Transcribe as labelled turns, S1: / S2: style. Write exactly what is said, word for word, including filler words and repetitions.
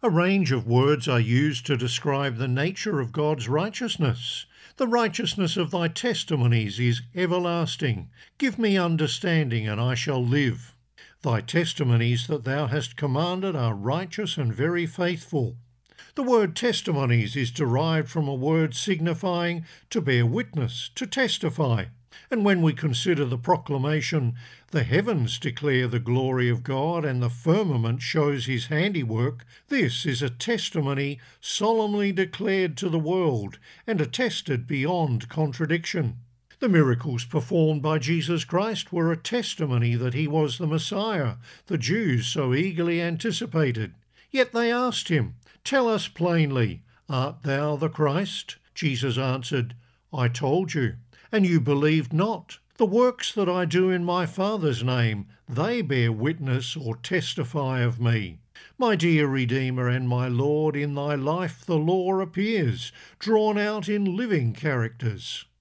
S1: A range of words are used to describe the nature of God's righteousness. The righteousness of thy testimonies is everlasting. Give me understanding, and I shall live. Thy testimonies that thou hast commanded are righteous and very faithful. The word testimonies is derived from a word signifying to bear witness, to testify. And when we consider the proclamation, the heavens declare the glory of God and the firmament shows his handiwork, this is a testimony solemnly declared to the world and attested beyond contradiction. The miracles performed by Jesus Christ were a testimony that he was the Messiah the Jews so eagerly anticipated. Yet they asked him, "Tell us plainly, art thou the Christ?" Jesus answered, "I told you, and you believed not. The works that I do in my Father's name, they bear witness or testify of me." My dear Redeemer and my Lord, in thy life the law appears, drawn out in living characters.